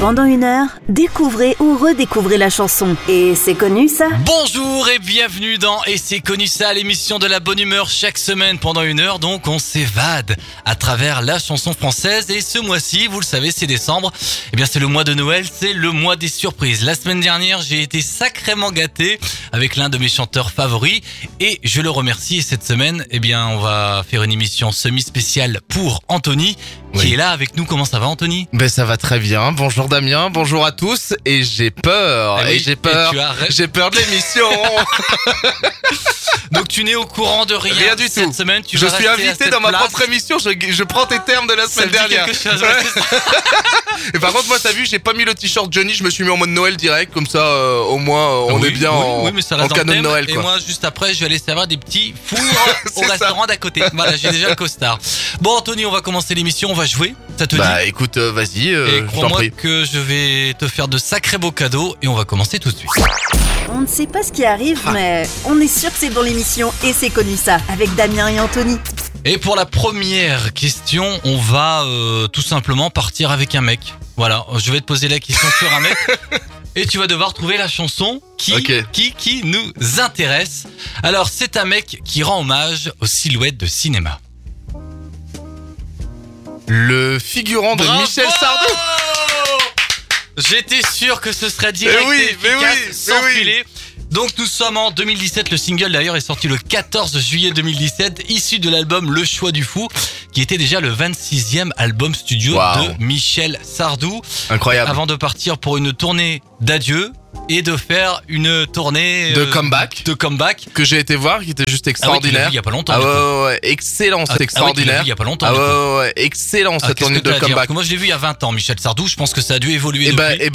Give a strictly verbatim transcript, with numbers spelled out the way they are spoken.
Pendant une heure, découvrez ou redécouvrez la chanson. Et c'est connu ça ? Bonjour et bienvenue dans Et c'est connu ça, l'émission de la bonne humeur chaque semaine pendant une heure. Donc on s'évade à travers la chanson française. Et ce mois-ci, vous le savez, c'est décembre. Eh bien c'est le mois de Noël, c'est le mois des surprises. La semaine dernière, j'ai été sacrément gâté avec l'un de mes chanteurs favoris. Et je le remercie. Et cette semaine, eh bien on va faire une émission semi-spéciale pour Anthony. Qui Oui. est là avec nous. Comment ça va, Anthony ? Ben ça va très bien. Bonjour Damien, bonjour à tous. Et j'ai peur. Ah oui, et j'ai peur. et tu as ra- J'ai peur de l'émission. Donc tu n'es au courant de rien, Rien du cette tout. semaine. Tu je vas suis rester à invité cette dans ma place. propre émission. Je, je prends tes termes de la Ça semaine me dit dernière. quelque chose, Ouais. ouais, c'est ça. Et par contre, moi, t'as vu, j'ai pas mis le t-shirt Johnny. Je me suis mis en mode Noël direct. Comme ça, euh, au moins, euh, on Oui, est bien oui, en, oui, mais ça en reste dans le canon de thème. Noël, Et quoi. moi, juste après, je vais aller servir des petits fours au C'est ça. restaurant d'à côté. Voilà, j'ai déjà le costard. Bon, Anthony, on va commencer l'émission. On va jouer. Ça te Bah écoute, euh, vas-y, euh, dit ? Et je t'en crois-moi prie. que je vais te faire de sacrés beaux cadeaux. Et on va commencer tout de suite. On ne sait pas ce qui arrive, Ah. mais on est sûr que c'est dans l'émission Et c'est connu ça, avec Damien et Anthony. Et pour la première question, on va euh, tout simplement partir avec un mec. Voilà, je vais te poser la question sur un mec. Et tu vas devoir trouver la chanson qui, Ok. qui, qui nous intéresse. Alors, c'est un mec qui rend hommage aux silhouettes de cinéma. Le figurant de Bravo Michel Sardou. J'étais sûr que ce serait direct Mais oui, et mais efficace, oui, sans mais oui. filer. Donc nous sommes en deux mille dix-sept, le single d'ailleurs est sorti le quatorze juillet deux mille dix-sept, issu de l'album Le Choix du Fou, qui était déjà le vingt-sixième album studio Wow. de Michel Sardou, Incroyable. avant de partir pour une tournée d'adieu et de faire une tournée De euh, comeback. de comeback. Que j'ai été voir, qui était juste Ah oui, tu l'as vu extraordinaire. il y a pas longtemps. Ah du ouais, coup. ouais, ouais, excellent, Ah, c'est ah ouais, tu l'as extraordinaire. vu il y a pas longtemps. Ah du ouais, coup. ouais, ouais, excellent Ah, cette qu'est-ce que tournée t'as de à dire ? Parce comeback. que moi je l'ai vu il y a vingt ans, Michel Sardou. Je pense que ça a dû évoluer Et depuis. ben, et